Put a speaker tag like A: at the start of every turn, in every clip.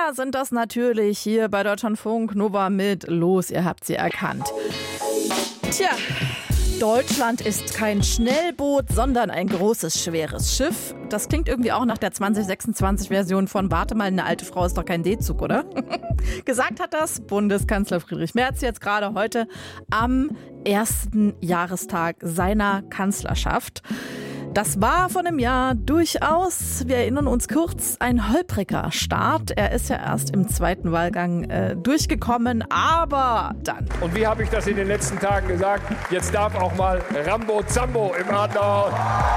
A: Wir sind das natürlich hier bei Deutschlandfunk Nova mit Los, ihr habt sie erkannt. Tja, Deutschland ist kein Schnellboot, sondern ein großes, schweres Schiff. Das klingt irgendwie auch nach der 2026-Version von Warte mal, eine alte Frau ist doch kein D-Zug, oder? Gesagt hat das Bundeskanzler Friedrich Merz jetzt gerade heute am ersten Jahrestag seiner Kanzlerschaft. Das war vor einem Jahr durchaus, wir erinnern uns kurz, ein holpriger Start. Er ist ja erst im zweiten Wahlgang durchgekommen, aber dann.
B: Und wie habe ich das in den letzten Tagen gesagt? Jetzt darf auch mal Rambo Zambo im Adlerhaus.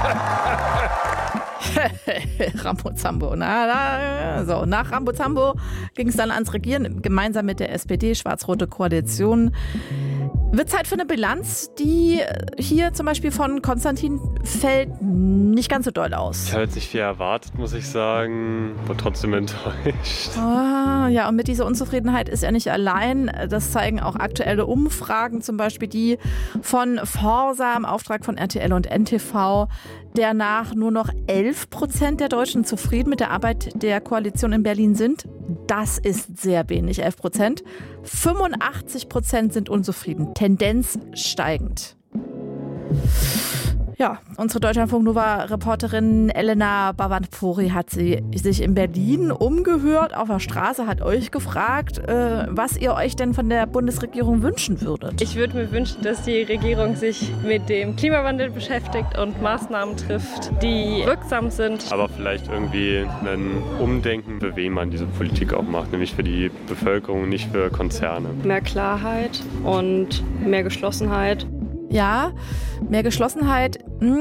A: Rambo Zambo. Nach Rambo Zambo ging es dann ans Regieren, gemeinsam mit der SPD, schwarz-rote Koalition. Wird Zeit für eine Bilanz, die hier zum Beispiel von Konstantin fällt nicht ganz so doll aus.
C: Ich habe jetzt nicht viel erwartet, muss ich sagen. War trotzdem enttäuscht.
A: Ja, und mit dieser Unzufriedenheit ist er nicht allein. Das zeigen auch aktuelle Umfragen, zum Beispiel die von Forsa im Auftrag von RTL und NTV. Danach nur noch 11% der Deutschen zufrieden mit der Arbeit der Koalition in Berlin sind. Das ist sehr wenig, 11%. 85% sind unzufrieden, Tendenz steigend. Ja, unsere Deutschlandfunk-Nova-Reporterin Elena Bavandpuri hat sich in Berlin umgehört. Auf der Straße hat euch gefragt, was ihr euch denn von der Bundesregierung wünschen würdet.
D: Ich würde mir wünschen, dass die Regierung sich mit dem Klimawandel beschäftigt und Maßnahmen trifft, die wirksam sind.
C: Aber vielleicht irgendwie ein Umdenken, für wen man diese Politik auch macht. Nämlich für die Bevölkerung, nicht für Konzerne.
D: Mehr Klarheit und mehr Geschlossenheit.
A: Ja, mehr Geschlossenheit.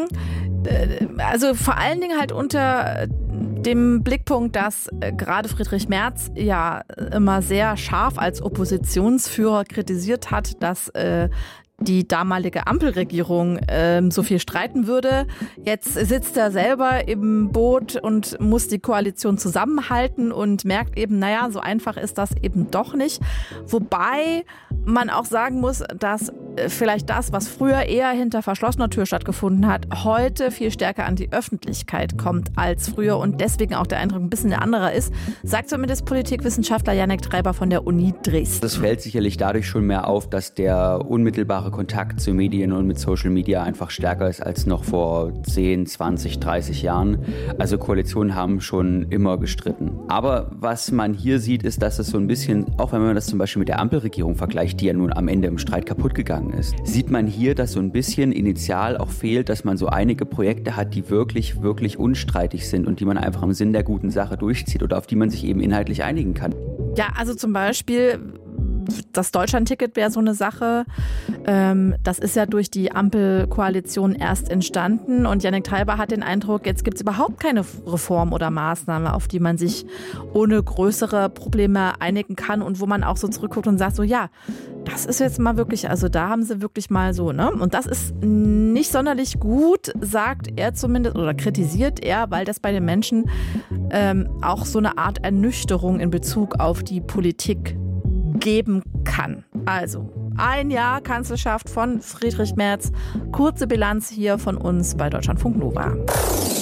A: Also vor allen Dingen halt unter dem Blickpunkt, dass gerade Friedrich Merz ja immer sehr scharf als Oppositionsführer kritisiert hat, dass die damalige Ampelregierung so viel streiten würde. Jetzt sitzt er selber im Boot und muss die Koalition zusammenhalten und merkt eben, naja, so einfach ist das eben doch nicht. Wobei man auch sagen muss, dass vielleicht das, was früher eher hinter verschlossener Tür stattgefunden hat, heute viel stärker an die Öffentlichkeit kommt als früher und deswegen auch der Eindruck ein bisschen anderer ist, sagt zumindest Politikwissenschaftler Jannik Treiber von der Uni Dresden.
E: Das fällt sicherlich dadurch schon mehr auf, dass der unmittelbare Kontakt zu Medien und mit Social Media einfach stärker ist als noch vor 10, 20, 30 Jahren. Also Koalitionen haben schon immer gestritten. Aber was man hier sieht, ist, dass es so ein bisschen, auch wenn man das zum Beispiel mit der Ampelregierung vergleicht, die ja nun am Ende im Streit kaputt gegangen ist, sieht man hier, dass so ein bisschen initial auch fehlt, dass man so einige Projekte hat, die wirklich, wirklich unstreitig sind und die man einfach im Sinn der guten Sache durchzieht oder auf die man sich eben inhaltlich einigen kann.
A: Ja, also zum Beispiel das Deutschlandticket wäre so eine Sache. Das ist ja durch die Ampelkoalition erst entstanden. Und Jannik Treiber hat den Eindruck, jetzt gibt es überhaupt keine Reform oder Maßnahme, auf die man sich ohne größere Probleme einigen kann und wo man auch so zurückguckt und sagt, so ja, das ist jetzt mal wirklich, also da haben sie wirklich mal so, ne? Und das ist nicht sonderlich gut, sagt er zumindest, oder kritisiert er, weil das bei den Menschen auch so eine Art Ernüchterung in Bezug auf die Politik geben kann. Also, ein Jahr Kanzlerschaft von Friedrich Merz. Kurze Bilanz hier von uns bei Deutschlandfunk Nova.